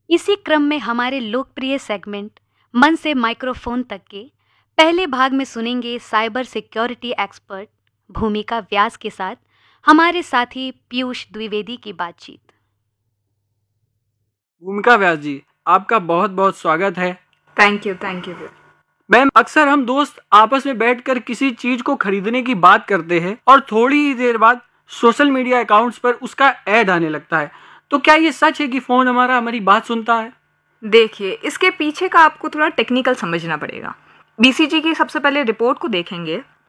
इसी क्रम में हमारे लोकप्रिय सेगमेंट मन से माइक्रोफोन तक के पहले भाग में सुनेंगे साइबर सिक्योरिटी एक्सपर्ट भूमिका व्यास के साथ हमारे साथी पीयूष द्विवेदी की बातचीत। भूमिका व्यास जी, आपका बहुत बहुत स्वागत है। Thank you. मैम, अक्सर हम दोस्त आपस में बैठकर किसी चीज को खरीदने की बात करते हैं और थोड़ी ही देर बाद सोशल मीडिया अकाउंट्स पर उसका ऐड आने लगता है। तो क्या ये सच है कि फोन हमारी बात सुनता है? देखिए, इसके पीछे का आपको थोड़ा टेक्निकल समझना पड़ेगा। बीसीजी की सबसे पहले रिपोर्ट को देखेंगे तो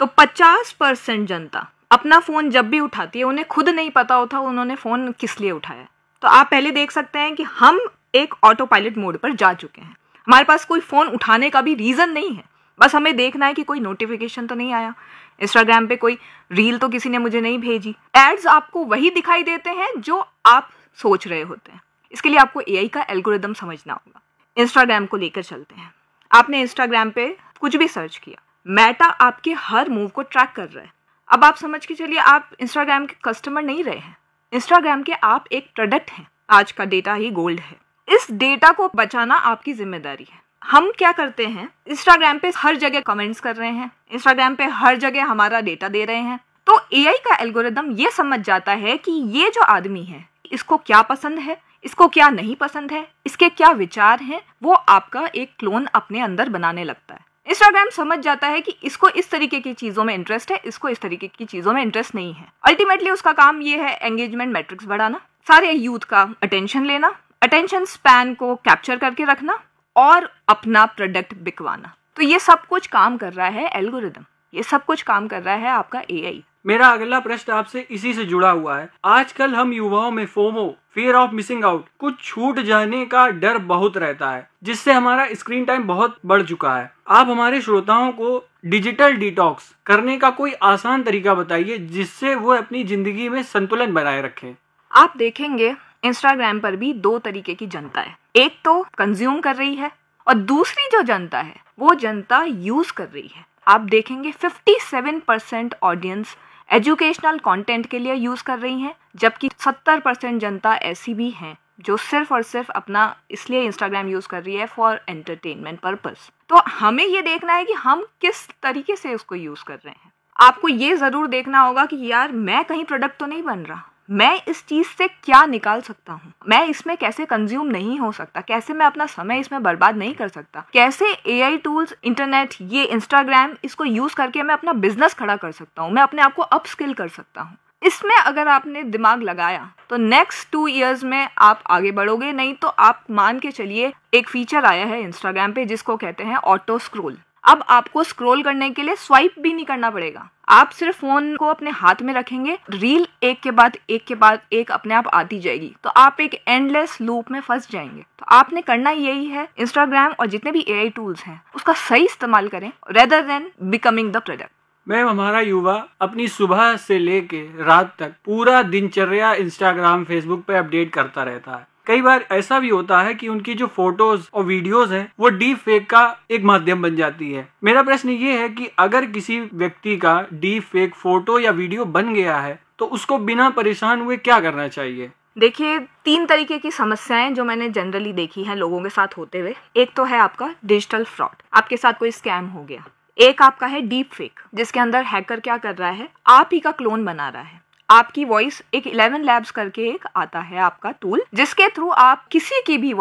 50% जनता अपना फ़ोन जब भी उठाती है उन्हें खुद नहीं पता होता उन्होंने फ़ोन किस लिए उठाया। तो आप पहले देख सकते हैं कि हम एक ऑटो पायलट मोड पर जा चुके हैं। हमारे पास कोई फ़ोन उठाने का भी रीज़न नहीं है, बस हमें देखना है कि कोई नोटिफिकेशन तो नहीं आया, इंस्टाग्राम पे कोई रील तो किसी ने मुझे नहीं भेजी। एड्स आपको वही दिखाई देते हैं जो आप सोच रहे होते हैं। इसके लिए आपको एआई का एल्गोरिदम समझना होगा। इंस्टाग्राम को लेकर चलते हैं। आपने इंस्टाग्राम पे कुछ भी सर्च किया, मेटा आपके हर मूव को ट्रैक कर रहा है। अब आप समझ के चलिए, आप इंस्टाग्राम के कस्टमर नहीं रहे हैं, इंस्टाग्राम के आप एक प्रोडक्ट हैं। आज का डेटा ही गोल्ड है। इस डेटा को बचाना आपकी जिम्मेदारी है। हम क्या करते हैं, इंस्टाग्राम पे हर जगह कमेंट्स कर रहे हैं, इंस्टाग्राम पे हर जगह हमारा डेटा दे रहे हैं। तो एआई का एल्गोरिदम ये समझ जाता है कि ये जो आदमी है इसको क्या पसंद है, इसको क्या नहीं पसंद है, इसके क्या विचार हैं, वो आपका एक क्लोन अपने अंदर बनाने लगता है। इंस्टाग्राम समझ जाता है कि इसको इस तरीके की चीज़ों में इंटरेस्ट है, इसको इस तरीके की चीज़ों में इंटरेस्ट नहीं है। अल्टीमेटली उसका काम ये है एंगेजमेंट मैट्रिक्स बढ़ाना, सारे यूथ का अटेंशन लेना, अटेंशन स्पैन को कैप्चर करके रखना और अपना प्रोडक्ट बिकवाना। तो ये सब कुछ काम कर रहा है एल्गोरिदम, ये सब कुछ काम कर रहा है आपका एआई। मेरा अगला प्रश्न आपसे इसी से जुड़ा हुआ है। आजकल हम युवाओं में FOMO, fear of missing out, कुछ छूट जाने का डर बहुत रहता है, जिससे हमारा स्क्रीन टाइम बहुत बढ़ चुका है। आप हमारे श्रोताओं को डिजिटल डिटॉक्स करने का कोई आसान तरीका बताइए जिससे वो अपनी जिंदगी में संतुलन बनाए रखें। आप देखेंगे इंस्टाग्राम पर भी दो तरीके की जनता है। एक तो कंज्यूम कर रही है और दूसरी जो जनता है वो जनता यूज कर रही है। आप देखेंगे 57% ऑडियंस एजुकेशनल कंटेंट के लिए यूज कर रही हैं, जबकि 70% जनता ऐसी भी हैं जो सिर्फ और सिर्फ अपना इसलिए इंस्टाग्राम यूज कर रही है फॉर एंटरटेनमेंट पर्पस। तो हमें ये देखना है कि हम किस तरीके से उसको यूज कर रहे हैं। आपको ये जरूर देखना होगा कि यार मैं कहीं प्रोडक्ट तो नहीं बन रहा, मैं इस चीज से क्या निकाल सकता हूँ, मैं इसमें कैसे कंज्यूम नहीं हो सकता, कैसे मैं अपना समय इसमें बर्बाद नहीं कर सकता, कैसे एआई टूल्स, इंटरनेट, ये इंस्टाग्राम, इसको यूज करके मैं अपना बिजनेस खड़ा कर सकता हूँ, मैं अपने आप को अपस्किल कर सकता हूँ। इसमें अगर आपने दिमाग लगाया तो नेक्स्ट 2 इयर्स में आप आगे बढ़ोगे। नहीं तो आप मान के चलिए, एक फीचर आया है इंस्टाग्राम पे जिसको कहते हैं ऑटो स्क्रोल। अब आपको स्क्रॉल करने के लिए स्वाइप भी नहीं करना पड़ेगा, आप सिर्फ फोन को अपने हाथ में रखेंगे, रील एक के बाद एक अपने आप आती जाएगी। तो आप एक एंडलेस लूप में फंस जाएंगे। तो आपने करना यही है, इंस्टाग्राम और जितने भी एआई टूल्स हैं उसका सही इस्तेमाल करें rather than becoming the product. Ma'am, हमारा युवा अपनी सुबह से लेके रात तक पूरा दिनचर्या इंस्टाग्राम, फेसबुक पे अपडेट करता रहता है। कई बार ऐसा भी होता है कि उनकी जो फोटोज और वीडियोस हैं वो डीप फेक का एक माध्यम बन जाती है। मेरा प्रश्न ये है कि अगर किसी व्यक्ति का डीप फेक फोटो या वीडियो बन गया है तो उसको बिना परेशान हुए क्या करना चाहिए? देखिए, 3 तरीके की समस्याएं जो मैंने जनरली देखी हैं लोगों के साथ होते हुए। एक तो है आपका डिजिटल फ्रॉड, आपके साथ कोई स्कैम हो गया। एक आपका है डीप फेक, जिसके अंदर हैकर क्या कर रहा है, आप ही का क्लोन बना रहा है। आपकी वॉइस, एक 11 लैब्स करके एक आता है आपका टूल, जिसके थ्रू आप किसी की भी